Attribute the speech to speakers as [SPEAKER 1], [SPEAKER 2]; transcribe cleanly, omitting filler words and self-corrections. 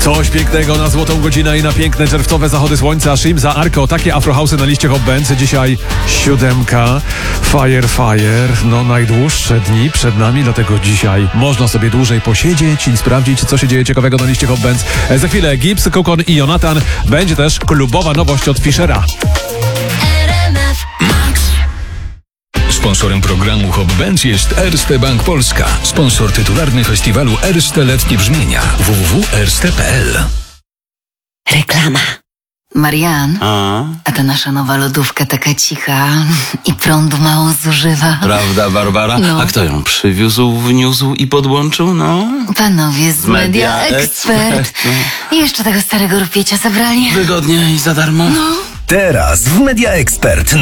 [SPEAKER 1] Coś pięknego na złotą godzinę i na piękne czerwcowe zachody słońca. Shimza, Arko, takie afrohausy na liście Hot Bands. Dzisiaj 7. Fire. No najdłuższe dni przed nami, dlatego dzisiaj można sobie dłużej posiedzieć i sprawdzić, co się dzieje ciekawego na liście Hot Bands. Za chwilę Gibbs, Kokon i Jonathan. Będzie też klubowa nowość od Fischera.
[SPEAKER 2] Sponsorem programu Hot Bands jest Erste Bank Polska. Sponsor tytularny festiwalu Erste Letnie Brzmienia. www.erste.pl.
[SPEAKER 3] Reklama. Marian, a ta nasza nowa lodówka taka cicha i prądu mało zużywa.
[SPEAKER 4] Prawda, Barbara?
[SPEAKER 3] No.
[SPEAKER 4] A kto ją przywiózł, wniósł i podłączył? No,
[SPEAKER 3] Panowie z Media Expert. I jeszcze tego starego rupiecia zabrali.
[SPEAKER 4] wygodnie i za darmo.
[SPEAKER 5] Teraz w Media Expert